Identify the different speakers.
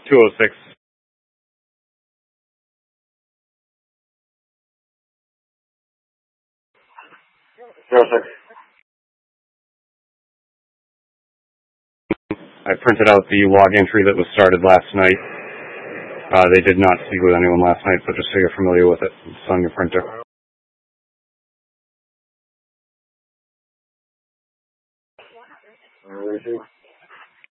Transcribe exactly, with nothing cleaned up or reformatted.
Speaker 1: two oh six.
Speaker 2: zero six.
Speaker 1: I printed out the log entry that was started last night. Uh, they did not speak with anyone last night, so just so you're familiar with it. It's on your printer.
Speaker 2: All right.